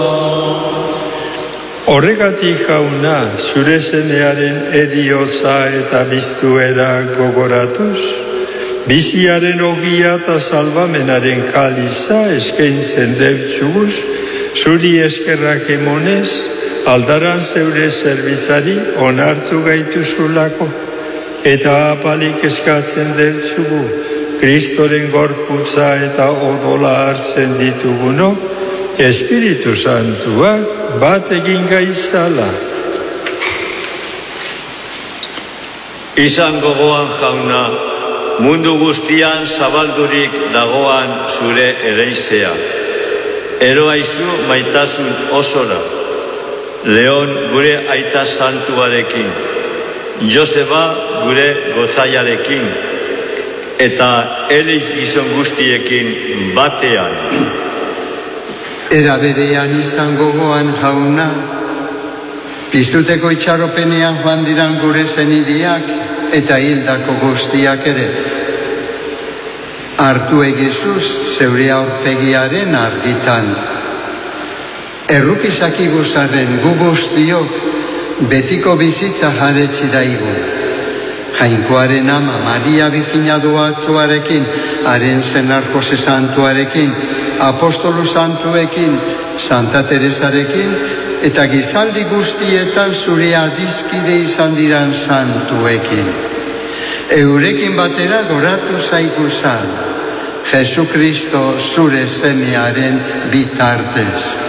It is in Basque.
Horregatik Jauna, zure semearen heriotza eta biztuera gogoratuz, biziaren ogia eta salvamenaren kaliza eskaintzen deutzuguz, zuri eskerrak emonez, aldaran zeure zerbitzari onartu gaituzulako, eta apalik eskatzen deutzugu, Kristoren gorputza eta odola hartzen ditugunok, Espiritu Santuak bat egin gaitzala. Izan gogoan Jauna, mundu guztian zabaldurik dagoan zure ereizea. Eroaizu maitasun osora, Leon gure aita santuarekin, Joseba gure gotzaiarekin, eta Eliz gizon guztiekin batean. Era berean izan gogoan Jauna, piztuteko itxaropenean joan diran gure zenideak eta hildako guztiak ere. Hartu egizuz zeure aurpegiaren argitan. Errukizak iguzarren gu guztiok betiko bizitza jaretsi daigu. Jainkoaren ama Maria Virginia Doatzoarekin, haren senar Jose Santuarekin, Apostolu Santuekin, Santa Teresarekin, eta gizaldi guztietan zure adizkide izan diran santuekin. Eurekin batera goratu zaiguzan, Jesu Kristo zure semearen bitartez.